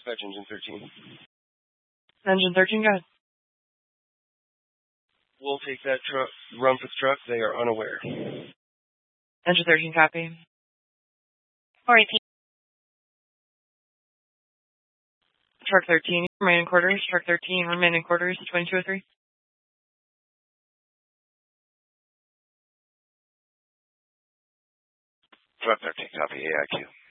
Dispatch Engine 13. Engine 13, go ahead. We'll take that run for the truck. They are unaware. Engine 13, copy. 418. Truck 13, remaining quarters. Truck 13, remaining quarters, 2203. Truck 13, copy AIQ.